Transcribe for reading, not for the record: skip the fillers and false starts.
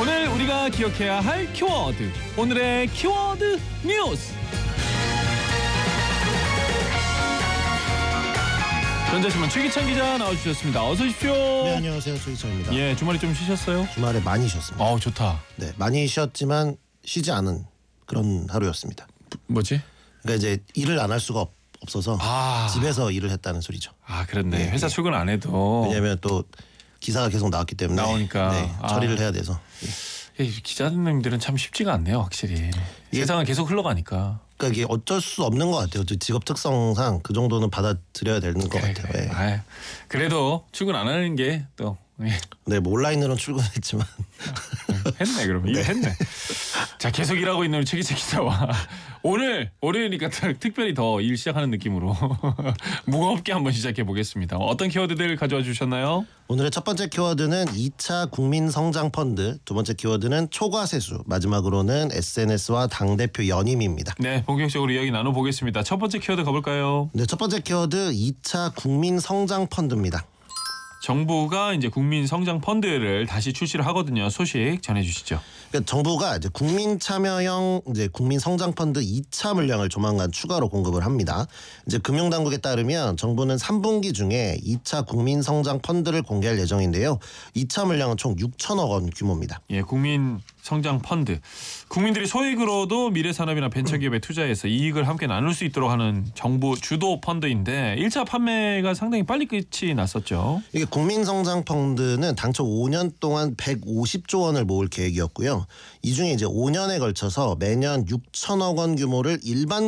오늘 우리가 기억해야 할 키워드. 오늘의 키워드 뉴스. 전자신문 최기찬 기자 나와주셨습니다. 어서 오십시오. 네, 안녕하세요. 최기찬입니다. 예, 주말에 좀 쉬셨어요? 주말에 많이 쉬었습니다. 좋다. 네, 많이 쉬었지만 쉬지 않은 그런 하루였습니다. 뭐지? 그러니까 이제 일을 안 할 수가 없어서 집에서 일을 했다는 소리죠. 그렇네. 네, 회사 출근 안 해도. 왜냐하면 또 기사가 계속 나왔기 때문에 나오니까. 네, 처리를 해야 돼서. 기자님들은 참 쉽지가 않네요, 확실히. 세상은 계속 흘러가니까. 그러니까 이게 어쩔 수 없는 것 같아요. 직업 특성상 그 정도는 받아들여야 되는 것 같아요. 그래. 네. 그래도 출근 안 하는 게 또. 네, 뭐 온라인으로는 출근했지만 했네 그러면. 이거 했네. 자, 계속 일하고 있는 우리 최기찬 기자와 오늘 월요일이니까 특별히 더 일 시작하는 느낌으로 무겁게 한번 시작해 보겠습니다. 어떤 키워드들 가져와 주셨나요? 오늘의 첫 번째 키워드는 2차 국민성장펀드, 두 번째 키워드는 초과세수, 마지막으로는 SNS와 당대표 연임입니다. 네, 본격적으로 이야기 나눠보겠습니다. 첫 번째 키워드 가볼까요? 네, 첫 번째 키워드 2차 국민성장펀드입니다. 정부가 이제 국민성장펀드를 다시 출시를 하거든요. 소식 전해주시죠. 그러니까 정부가 이제 국민참여형 국민성장펀드 2차 물량을 조만간 추가로 공급을 합니다. 이제 금융당국에 따르면 정부는 3분기 중에 2차 국민성장펀드를 공개할 예정인데요. 2차 물량은 총 6천억 원 규모입니다. 예, 국민성장펀드. 국민들이 소액으로도 미래산업이나 벤처기업에 투자해서 이익을 함께 나눌 수 있도록 하는 정부 주도 펀드인데 1차 판매가 상당히 빨리 끝이 났었죠. 이게 국민성장펀드는 당초 5년 동안 150조 원을 모을 계획이었고요. 이 중에 이제 5년에 걸쳐서 매년 6천억 원 규모를 일반